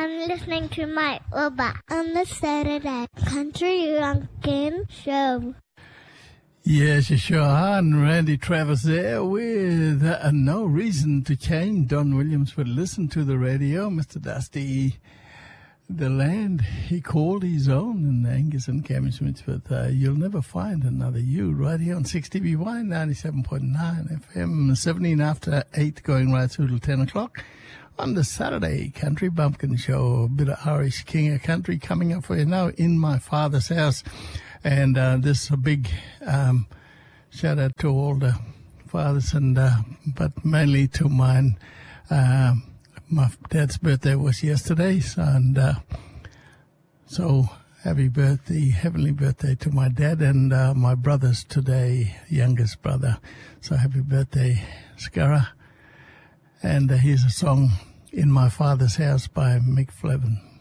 I'm listening to my Uber on the Saturday Country Lunkin Show. Yes, you sure are. And Randy Travis there with No Reason to Change. Don Williams would listen to the radio. Mr. Dusty, the land he called his own, and Angus and Cammy Smith with You'll Never Find Another You, right here on 6TBY 97.9 FM, 17 after 8, going right through till 10 o'clock. On the Saturday Country Bumpkin Show, a bit of Irish King of Country coming up for you now, In My Father's House. And this is a big shout out to all the fathers, and but mainly to mine. My dad's birthday was yesterday, and so happy birthday, heavenly birthday to my dad, and my brother's today, youngest brother. So happy birthday, Scarra. And here's a song, In My Father's House by Mick Flavin.